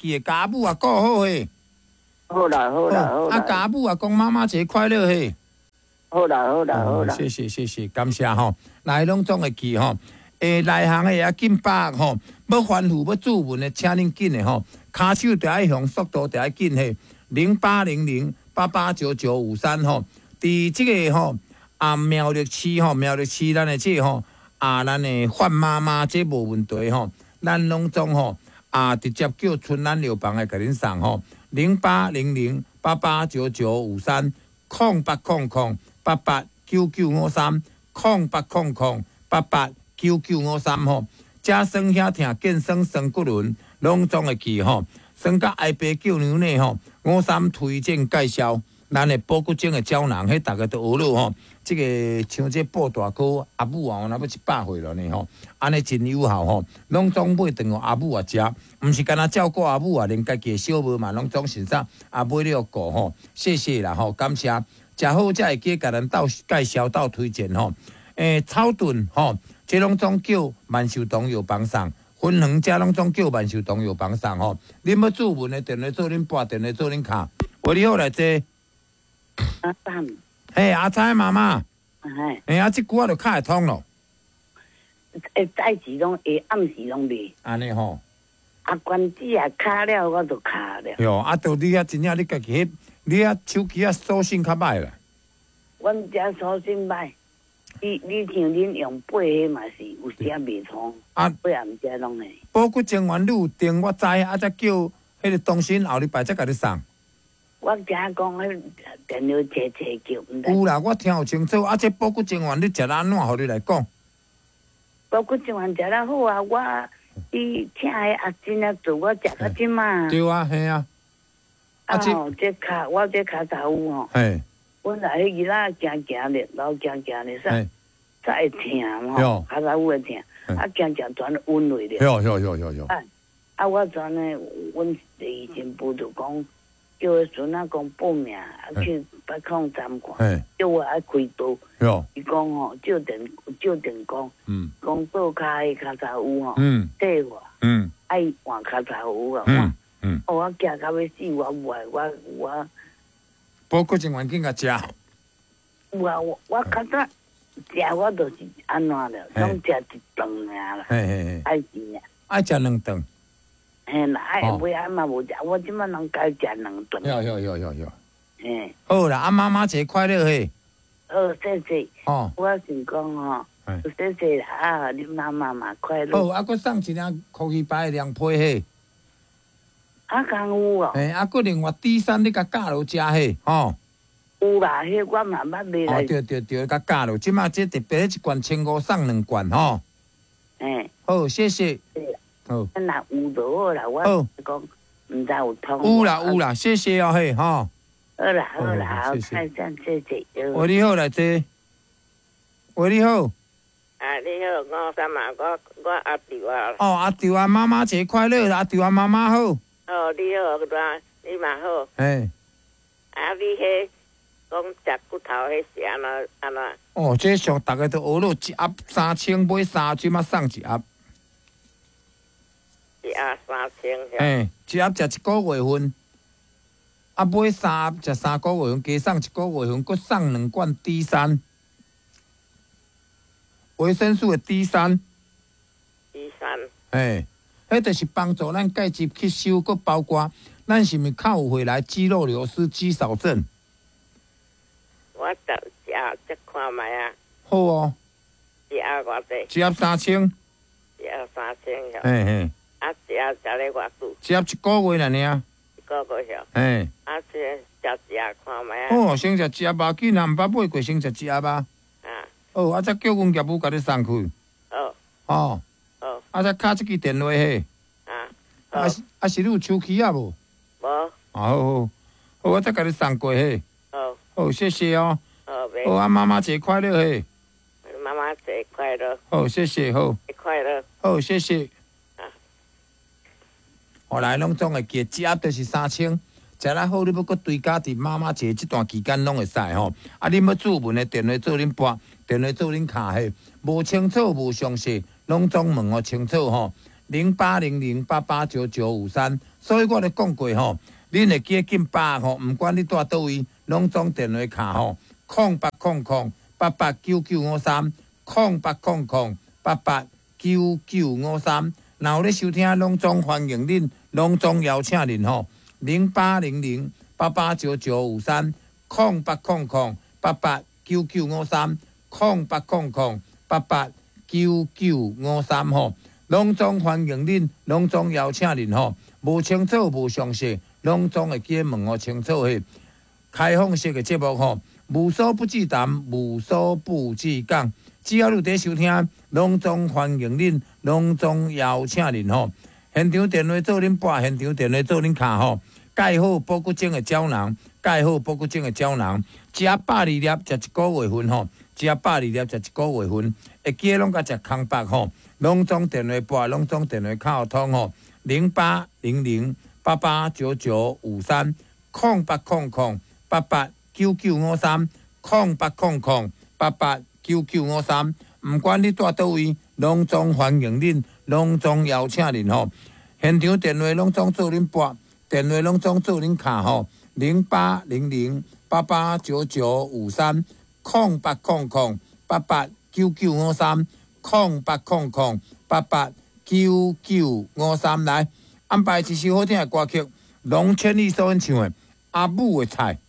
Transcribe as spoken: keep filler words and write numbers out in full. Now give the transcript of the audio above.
记的，家母啊顾好嘿。 好啦好啦好啦。 啊，家母啊讲妈妈节快乐嘿。 好啦好啦好啦。 谢谢谢谢，感谢吼，来拢总会记吼。诶，内行诶也紧把握吼，要吩咐要注文的，请恁紧的吼，骹手就爱响，速度就爱紧嘿。零八零零八八九九五三吼，伫即个吼啊苗栗市吼，苗栗市咱的这吼啊咱的范妈妈这无问题吼，咱拢总吼啊直接叫春兰疗房来甲恁送吼，零八零零八八九九五三空八空空八八九九五三空八空空八八。九九五三吼，加酸遐疼健酸酸骨轮，拢总会记吼。酸甲爱白酒牛奶吼，五三推荐介绍，咱的补骨精的胶囊，迄大家都学了吼。即、这个像这报大哥阿母啊，那要一百岁了呢吼，安尼真有效吼。拢总买顿互阿母啊食，毋是干那照顾阿母啊，连家己的小妹嘛，拢总是啥阿买了顾吼。谢谢啦吼，感谢。食好才会记甲咱斗介绍斗推荐吼。诶、欸，草炖吼。这拢总叫万寿堂药房送，分行这拢总叫万寿堂药房送吼。恁要注文的，电话做恁拨，电话做恁卡。喂，你好来坐。 阿三。 嘿，阿猜妈妈。 嘿。 嘿，啊，即句我就卡会通咯。 诶，早时拢会，暗时拢袂。 安尼吼。 啊，关子啊卡了，我就卡了。 哟，啊，到你啊，真正你家己迄，你啊手机啊锁性较歹啦。 阮遮锁性歹。你你像恁用八个嘛是有时啊袂通，啊八暗遮拢会。 补骨精元你有订我知，啊则叫迄个东新后礼拜再甲你送。 我听讲迄电话切切叫，毋知。 有啦，我听有清楚，啊这补骨精元你食安怎？互你来讲。 补骨精元食得好啊！我伊请迄阿珍啊做，我食到即嘛。 对啊，系啊。 啊吼，这骹我这骹头有吼。 嘿。 阮来迄日仔行行咧，老行行咧，煞煞会疼吼，骹头有会疼，啊行行全温落咧。 哟哟哟哟哟！ 啊，啊我全呢，阮医生部就讲，叫个孙仔讲报名，啊去北康站看，叫我爱开刀。哟。伊讲吼，照电照电讲，嗯，讲倒骹迄骹头有吼，嗯，细化，嗯，爱换骹头有啊，嗯嗯，哦，我惊到要死，我无爱，我我。 补骨精元紧甲食。 有啊，我我觉得食我就是安怎了，拢食一顿尔啦。嘿嘿嘿。爱食尔。 爱食两顿。 嘿啦，爱袂爱嘛无食，我即摆拢该食两顿。 哟哟哟哟哟。 嘿。 好啦，啊妈妈节快乐嘿。 好，谢谢。 哦。 我是讲吼，谢谢啦，啊，恁妈妈嘛快乐。 好，啊，佮送一领可以摆凉皮嘿。 啊，刚有哦。诶， 啊，佮另外底衫你甲夹落食嘿，吼。 有啦，迄我嘛捌买来。 哦，对对对，甲夹落，即马这特别一罐千五送两罐吼。 诶。 好，谢谢。 好。若有就好啦，我讲毋知有通。 有啦有啦，谢谢哦嘿，吼。 好啦好啦，好，太赞谢谢。 喂，你好来坐。喂，你好。 啊，你好，我三嘛，我我阿弟啊。 哦，阿弟啊，妈妈节快乐！阿弟啊，妈妈好。 哦，你好，你嘛好。 哎。 啊，你迄讲食骨头迄是安怎安怎？ 哦，这上大家都学了，一盒三千买三，即马送一盒。 一盒三千。 哎，一盒食一个月份，啊买三盒食三个月份，加送一个月份，搁送两罐 D 三。维生素的 D 三。 D 三。 哎，迄就是帮助咱钙质吸收，佮包括咱是毋是靠有回来肌肉流失、肌少症。 我食食则看卖啊。 好哦。 一盒偌济？ 一盒三千。 一盒三千晓。 嘿嘿。 啊，一盒食咧偌久？ 一盒一个月啦尔。 一个月晓。 嘿。 啊，先食一盒看卖啊。 哦，先食一盒吧，既然毋捌买过，先食一盒吧。哦，啊！则叫阮业务甲你送去。哦。哦。哦。啊！则敲即支电话嘿。啊。啊是啊是你有手机啊无？ 无。 啊好好，好我则甲你送过嘿。好。好，谢谢哦。好，好啊，妈妈节快乐嘿。 妈妈节快乐。 好，谢谢好。 快乐。 好，谢谢。啊。后来拢总会记，一盒就是三千。食了好，你要搁追加伫妈妈节这段期间拢会使吼。啊，你要注文的电话做恁拨，电话做恁卡嘿。无清楚无详细，拢总问我清楚吼。 零八零零八八九九五三。所以我咧讲过吼，恁会记紧把吼，毋管你住倒位，拢总电话卡吼，空八空空八八九九五三，空八空空八八九九五三。然后咧收听，拢总欢迎恁，拢总邀请恁吼，零八零零八八九九五三，空八空空八八九九五三，空八空空八八九九五三吼，拢总欢迎恁，拢总邀请恁吼。无清楚、无详细，拢总会记问我清楚嘿。开放式的节目吼，无所不至谈，无所不至讲。只要你伫收听，拢总欢迎恁，拢总邀请恁吼。现场电话做恁拨，现场电话做恁卡吼。盖好保骨精的胶囊，盖好保骨精的胶囊，食百二粒，食一个月份吼，食百二粒，食一个月份，会记拢甲食空白吼。拢总电话拨，拢总电话卡通吼。零八零零八八九九五三，空八空空八八九九五三，空八空空八八九九五三。唔管你住倒位，拢总欢迎恁，拢总邀请恁吼。现场电话拢总做恁拨，电话拢总做恁卡吼。零八零零八八九九五三，空八空空八八九九五三，空八空空八八九九五三。来安排一首好听的歌曲，龙千里所演唱的《阿母的菜》。